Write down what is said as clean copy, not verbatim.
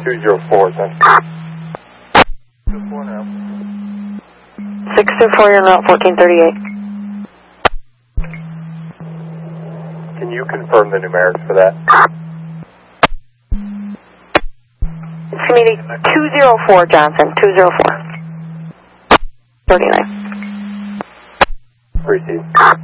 624 now. 624, you're on route 1438. Can you confirm the numerics for that? It's going to be 204, Johnson, 204. 39. Receive.